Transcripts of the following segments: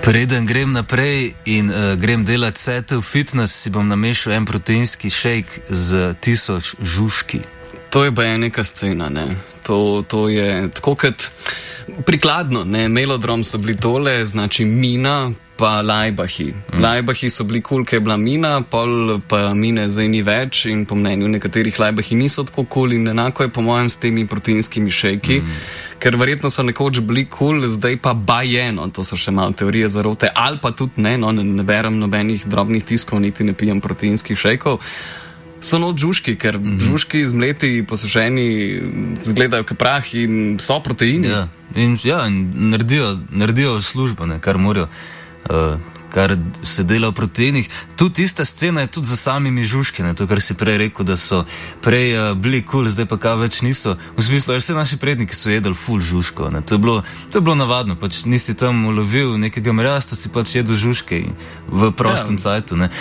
Preden grem naprej in grem delati settle fitness, si bom namešal en proteinski shake z 1000 žužki. To je pa neka scena, ne. To je tako kot prikladno, ne. Melodrom so bili tole, znači Mina pa Lajbahi. Lajbahi so bili cool, ker je bila Mina, pol pa Mine zdaj ni več in po mnenju nekaterih Lajbahi niso tako cool in enako je po mojem s temi proteinskimi šejki, ker verjetno so nekoč bili cool, zdaj pa bajeno, to so še malo teorije zarote, ali pa tudi ne berem nobenih drobnih tiskov, niti ne pijem proteinskih šejkov. So žužki, ker žužki zmleti, posušeni, zgledajo kot prah in so proteini. Ja, in naredijo službo, ne, kar morajo, kar se dela v proteinih. Tudi ista scena je tudi za samimi žužki, ne, to, kar si prej rekel, da so prej bili cool, zdaj pa kaj več niso. V smislu, vse naši predniki so jedli ful žužko, ne. To je bilo navadno, pač nisi tam ulovil nekega mrjasta, si pač jedel žužke v prostem cajtu, ne.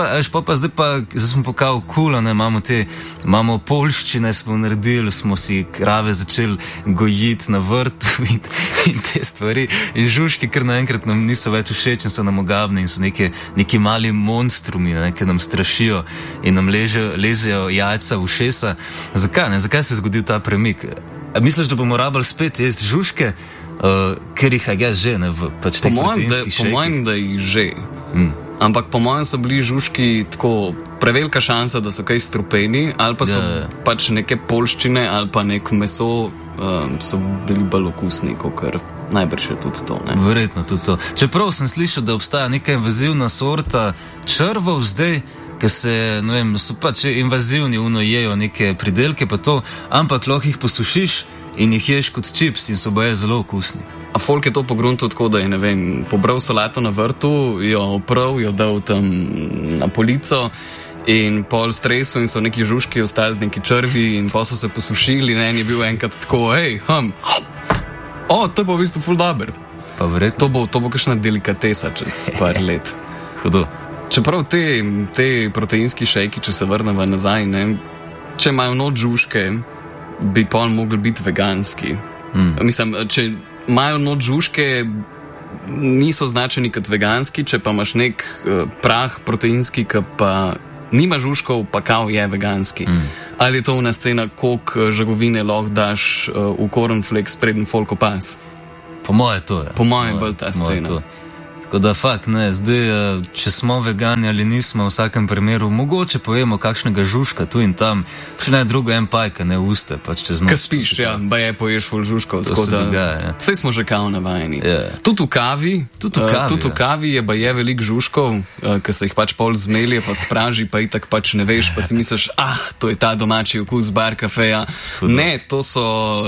Zdaj smo pa kao cool, ne, imamo polščine, smo naredili, smo si krave začeli gojiti na vrtu in te stvari. In žužki, ker naenkrat nam niso več všeč in so nam ogabni in so neki mali monstrumi, ne, ki nam strašijo in nam lezejo jajca v ušesa. Zakaj, ne? Zakaj se je zgodil ta premik? A misliš, da bomo rabili spet jesti žužke, ker jih že, ne, v pač teh proteinskih šejkih? Po mojem, da jih že. Ampak po mojem so bili žužki tako prevelika šansa, da so kaj strupeni, ali pa so pač neke polščine, ali pa neko meso so bili bolj okusni, kakor najbrž je tudi to, ne? Verjetno tudi to. Čeprav sem slišal, da obstaja neka invazivna sorta črvov zdaj, ki se, ne vem, so pač invazivni, jejo neke pridelke pa to, ampak lahko jih posušiš in jih ješ kot čips in so boje zelo okusni. A folk je to pogruntil tako, da je, ne vem, pobral solato na vrtu, jo oprav, jo dal tam na polico in pol stresu in so neki žužki ostali, neki črvi in pa so se posušili in en je bil enkrat tako, to je pa v bistvu ful dober. Pa verjetno. To bo kakšna delikatesa čez par let. Hudo. Čeprav te proteinski šejki, če se vrnemo nazaj, ne, če imajo noč žužke, bi pol mogli biti veganski. Mislim, če imajo noč žužke, niso označeni kot veganski, če pa imaš nek prah proteinski, ki pa nima žužkov, pa kao je veganski. Ali je to una scena, koliko žagovine lahko daš v cornflakes preden folk opas? Po moje to je. Po moje bolj ta scena. Tako da fakt, ne, zdaj, če smo vegani ali nismo, v vsakem primeru, mogoče povemo kakšnega žužka tu in tam, če ne drugo en pajka, ne uste, pač čez noč. Kaj spiš, baje poješ ful žužkov, tako da dogaja, saj smo že kao navajeni. Tudi v kavi je baje veliko žužkov, ki se jih pač pol zmelje, pa spraži, pa itak pač ne veš, pa si misliš, to je ta domači okus bar kafeja. Ne, to so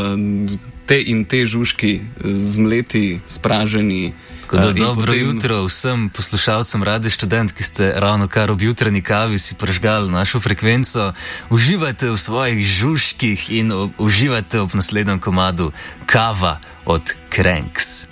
te in te žužki zmleti, spraženi. Dobro jutro vsem poslušalcem Radia Študent, ki ste ravno kar ob jutranji kavi si prižgali našo frekvenco. Uživajte v svojih žužkih in uživajte ob naslednjem komadu Kava od Cranks.